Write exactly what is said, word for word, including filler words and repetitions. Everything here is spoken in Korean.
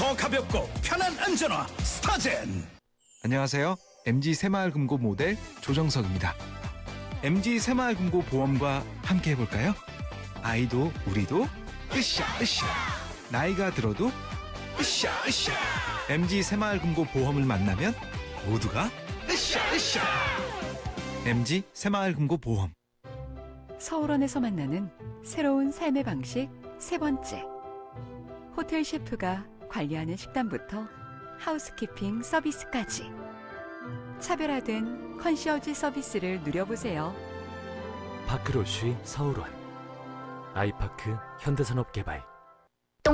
더 가볍고 편한 안전화 스타젠. 안녕하세요. 엠지 새마을금고 모델 조정석입니다. 엠지 새마을금고 보험과 함께 해볼까요? 아이도 우리도 으쌰 으쌰. 나이가 들어도 으쌰 으쌰. 엠지 새마을금고 보험을 만나면 모두가 으쌰 으쌰. 엠지 새마을금고 보험. 서울원에서 만나는 새로운 삶의 방식 세 번째. 호텔 셰프가 관리하는 식단부터 하우스키핑 서비스까지 차별화된 컨시어지 서비스를 누려보세요. 파크로쉬 서울원, 아이파크 현대산업개발.